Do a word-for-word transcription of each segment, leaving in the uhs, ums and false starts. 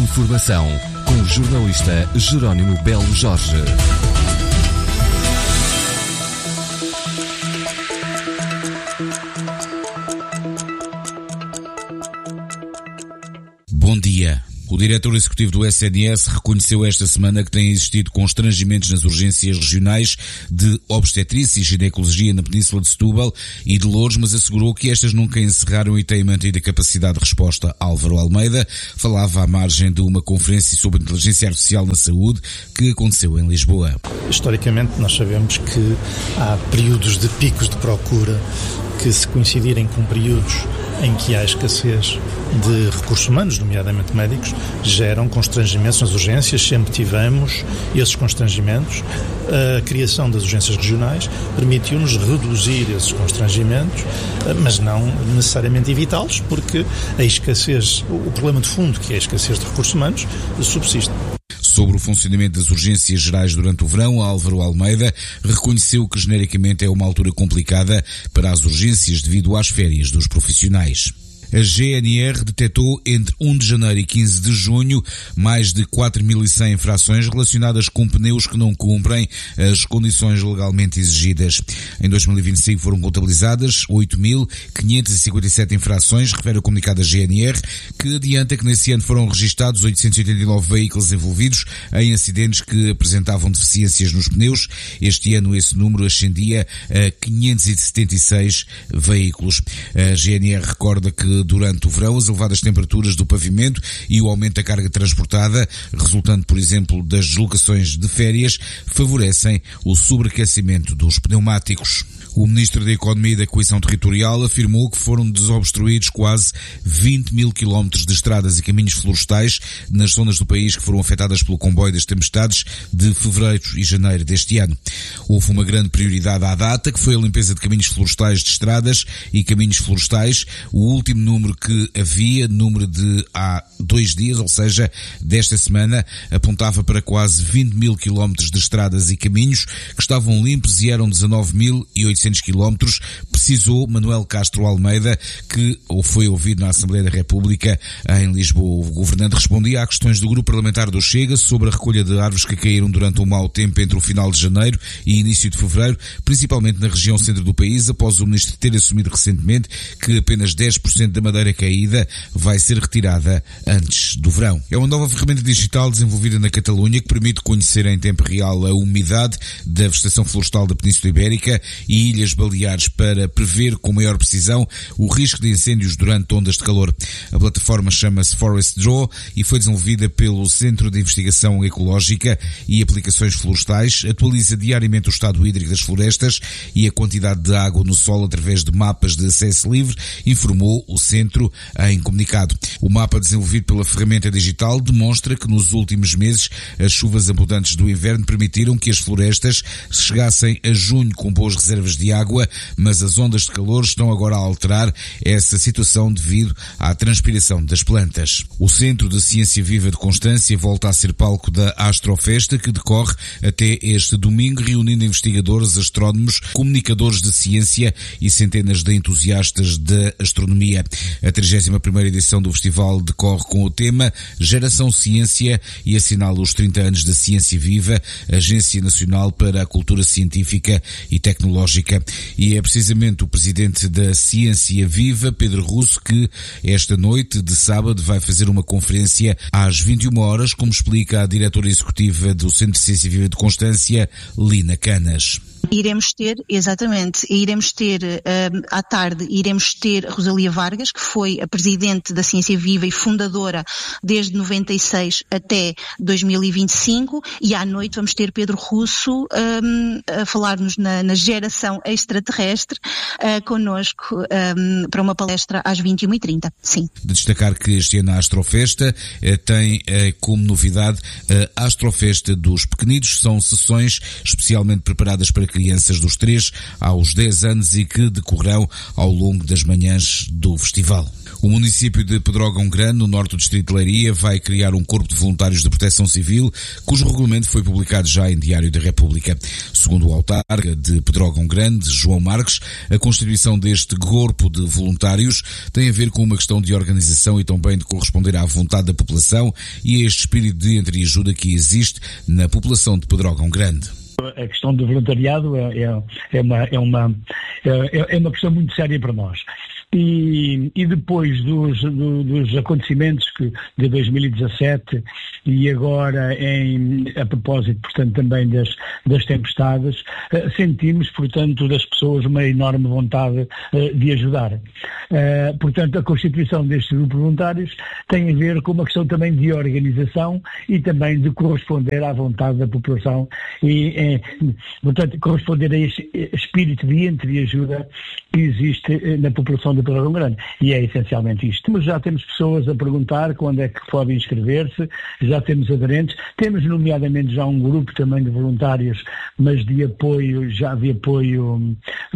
Informação com o jornalista Jerónimo Belo Jorge. Bom dia. O diretor executivo do S N S reconheceu esta semana que têm existido constrangimentos nas urgências regionais de obstetrícia e ginecologia na Península de Setúbal e de Loures, mas assegurou que estas nunca encerraram e têm mantido a capacidade de resposta. Álvaro Almeida falava à margem de uma conferência sobre inteligência artificial na saúde que aconteceu em Lisboa. Historicamente nós sabemos que há períodos de picos de procura que, se coincidirem com períodos em que há escassez de recursos humanos, nomeadamente médicos, geram constrangimentos nas urgências. Sempre tivemos esses constrangimentos. A criação das urgências regionais permitiu-nos reduzir esses constrangimentos, mas não necessariamente evitá-los, porque a escassez, o problema de fundo, que é a escassez de recursos humanos, subsiste. Sobre o funcionamento das urgências gerais durante o verão, Álvaro Almeida reconheceu que genericamente é uma altura complicada para as urgências devido às férias dos profissionais. A G N R detectou entre um de janeiro e quinze de junho mais de quatro mil e cem infrações relacionadas com pneus que não cumprem as condições legalmente exigidas. Em dois mil e vinte e cinco foram contabilizadas oito mil quinhentas e cinquenta e sete infrações, refere o comunicado da G N R, que adianta que nesse ano foram registados oitocentos e oitenta e nove veículos envolvidos em acidentes que apresentavam deficiências nos pneus. Este ano esse número ascendia a quinhentos e setenta e seis veículos. A G N R recorda que durante o verão, as elevadas temperaturas do pavimento e o aumento da carga transportada, resultante, por exemplo, das deslocações de férias, favorecem o sobreaquecimento dos pneumáticos. O Ministro da Economia e da Coesão Territorial afirmou que foram desobstruídos quase vinte mil quilómetros de estradas e caminhos florestais nas zonas do país que foram afetadas pelo comboio das tempestades de fevereiro e janeiro deste ano. Houve uma grande prioridade à data, que foi a limpeza de caminhos florestais de estradas e caminhos florestais. O último número que havia, número de há dois dias, ou seja, desta semana, apontava para quase vinte mil quilómetros de estradas e caminhos que estavam limpos e eram dezanove mil e oitocentos quilómetros, precisou Manuel Castro Almeida, que foi ouvido na Assembleia da República em Lisboa. O governante respondia a questões do grupo parlamentar do Chega sobre a recolha de árvores que caíram durante um mau tempo entre o final de janeiro e início de fevereiro, principalmente na região centro do país, após o ministro ter assumido recentemente que apenas dez por cento da madeira caída vai ser retirada antes do verão. É uma nova ferramenta digital desenvolvida na Catalunha que permite conhecer em tempo real a umidade da vegetação florestal da Península Ibérica e Ilhas Baleares para prever com maior precisão o risco de incêndios durante ondas de calor. A plataforma chama-se Forest Draw e foi desenvolvida pelo Centro de Investigação Ecológica e Aplicações Florestais, atualiza diariamente o estado hídrico das florestas e a quantidade de água no solo através de mapas de acesso livre, informou o Centro em comunicado. O mapa desenvolvido pela ferramenta digital demonstra que nos últimos meses as chuvas abundantes do inverno permitiram que as florestas chegassem a junho com boas reservas de de água, mas as ondas de calor estão agora a alterar essa situação devido à transpiração das plantas. O Centro de Ciência Viva de Constância volta a ser palco da Astrofesta, que decorre até este domingo, reunindo investigadores, astrónomos, comunicadores de ciência e centenas de entusiastas da astronomia. A trigésima primeira edição do festival decorre com o tema Geração Ciência e assinala os trinta anos da Ciência Viva, Agência Nacional para a Cultura Científica e Tecnológica. E é precisamente o presidente da Ciência Viva, Pedro Russo, que esta noite de sábado vai fazer uma conferência às vinte e uma horas, como explica a diretora executiva do Centro de Ciência Viva de Constância, Lina Canas. Iremos ter, exatamente, iremos ter, um, à tarde, iremos ter Rosalia Vargas, que foi a presidente da Ciência Viva e fundadora desde noventa e seis até dois mil e vinte e cinco, e à noite vamos ter Pedro Russo um, a falar-nos na, na geração extraterrestre uh, connosco um, para uma palestra às vinte e uma e trinta, sim. De destacar que este ano a Astrofesta eh, tem eh, como novidade a Astrofesta dos Pequeninos. São sessões especialmente preparadas para crianças dos três aos dez anos e que decorrerão ao longo das manhãs do festival. O município de Pedrógão Grande, no norte do distrito de Leiria, vai criar um corpo de voluntários de proteção civil, cujo regulamento foi publicado já em Diário da República. Segundo o autarca de Pedrógão Grande, João Marques, a constituição deste corpo de voluntários tem a ver com uma questão de organização e também de corresponder à vontade da população e a este espírito de entreajuda que existe na população de Pedrógão Grande. A questão do voluntariado é, é, é, uma, é, uma, é, é uma questão muito séria para nós. E, e depois dos, do, dos acontecimentos que, de dois mil e dezassete e agora em, a propósito, portanto, também das, das tempestades, uh, sentimos, portanto, das pessoas uma enorme vontade uh, de ajudar. Uh, portanto, a constituição deste grupo de voluntários tem a ver com uma questão também de organização e também de corresponder à vontade da população e, é, portanto, corresponder a esse espírito de entreajuda que existe na população de Pedrógão Grande. E é essencialmente isto. Mas já temos pessoas a perguntar quando é que podem inscrever-se, já temos aderentes, temos nomeadamente já um grupo também de voluntários, mas de apoio, já de apoio,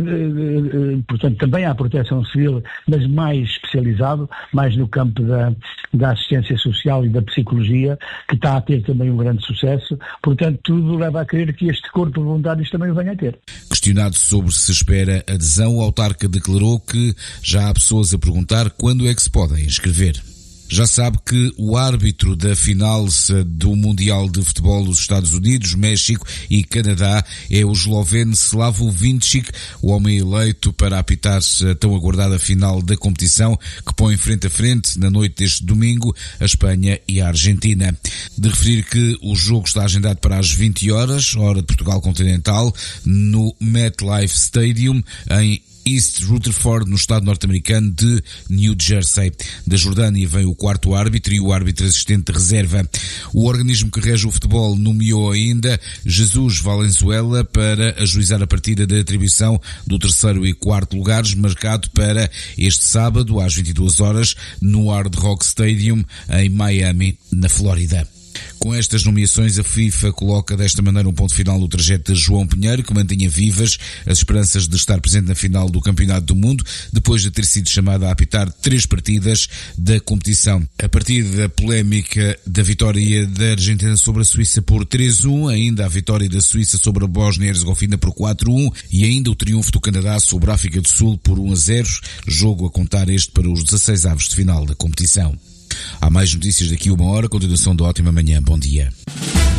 portanto, também à proteção civil, mas mais especializado, mais no campo da, da assistência social e da psicologia, que está a ter também um grande sucesso. Portanto, tudo leva a crer que este corpo de voluntários também o venha a ter. Questionado sobre se espera adesão, o autarca declarou que já há pessoas a perguntar quando é que se podem inscrever. Já sabe que o árbitro da final do Mundial de Futebol dos Estados Unidos, México e Canadá é o esloveno Slavko Vincic, o homem eleito para apitar a tão aguardada final da competição que põe frente a frente, na noite deste domingo, a Espanha e a Argentina. De referir que o jogo está agendado para as vinte horas, hora de Portugal continental, no MetLife Stadium, em East Rutherford, no estado norte-americano de New Jersey. Da Jordânia vem o quarto árbitro e o árbitro assistente de reserva. O organismo que rege o futebol nomeou ainda Jesus Valenzuela para ajuizar a partida da atribuição do terceiro e quarto lugares, marcado para este sábado às vinte e duas horas no Hard Rock Stadium em Miami, na Flórida. Com estas nomeações, a FIFA coloca desta maneira um ponto final no trajeto de João Pinheiro, que mantinha vivas as esperanças de estar presente na final do Campeonato do Mundo, depois de ter sido chamado a apitar três partidas da competição. A partir da polémica da vitória da Argentina sobre a Suíça por três a um, ainda a vitória da Suíça sobre a Bósnia e Herzegovina por quatro a um e ainda o triunfo do Canadá sobre a África do Sul por um a zero, jogo a contar este para os dezasseis avos de final da competição. Há mais notícias daqui a uma hora, continuação da ótima manhã. Bom dia.